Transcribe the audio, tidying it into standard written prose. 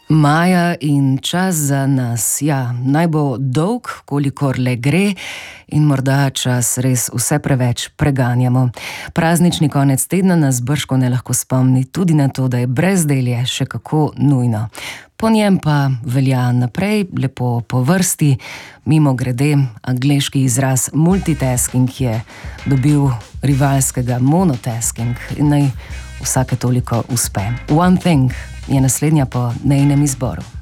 Maja in čas za nas, ja, naj bo dolg, kolikor le gre, in morda čas res vse preveč preganjamo. Praznični konec tedna nas bržkone lahko spomni tudi na to, da je brezdelje še kako nujno. Po njem pa velja naprej, lepo po vrsti, mimogrede, angleški izraz multitasking je dobil rivalskega monotasking in naj vsake toliko uspe. One Thing je naslednja po njenem izboru.